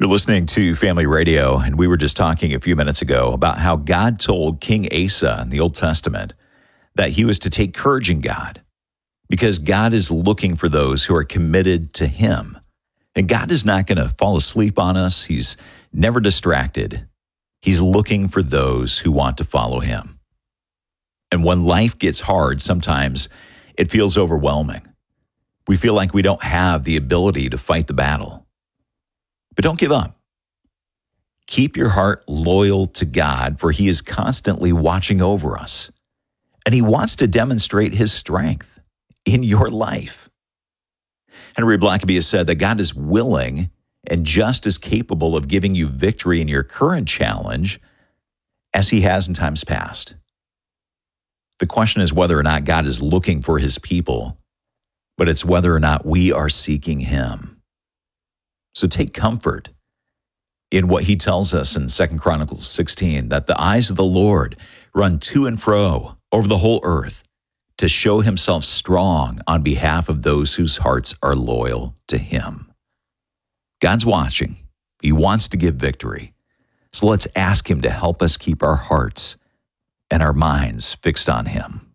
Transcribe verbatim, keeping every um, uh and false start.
You're listening to Family Radio, and we were just talking a few minutes ago about how God told King Asa in the Old Testament that he was to take courage in God because God is looking for those who are committed to him. And God is not going to fall asleep on us. He's never distracted. He's looking for those who want to follow him. And when life gets hard, sometimes it feels overwhelming. We feel like we don't have the ability to fight the battle. But don't give up. Keep your heart loyal to God, for he is constantly watching over us. And he wants to demonstrate his strength in your life. Henry Blackaby has said that God is willing and just as capable of giving you victory in your current challenge as he has in times past. The question is whether or not God is looking for his people, but it's whether or not we are seeking him. So take comfort in what he tells us in Second Chronicles sixteen, that the eyes of the Lord run to and fro over the whole earth to show himself strong on behalf of those whose hearts are loyal to him. God's watching. He wants to give victory. So let's ask him to help us keep our hearts and our minds fixed on him.